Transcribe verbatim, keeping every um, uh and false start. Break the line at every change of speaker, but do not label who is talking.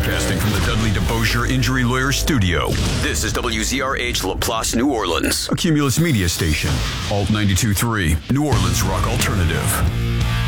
Broadcasting from the Dudley DeBosier Injury Lawyer Studio. This is W Z R H LaPlace, New Orleans. A Cumulus Media Station. Alt ninety-two point three. New Orleans Rock Alternative.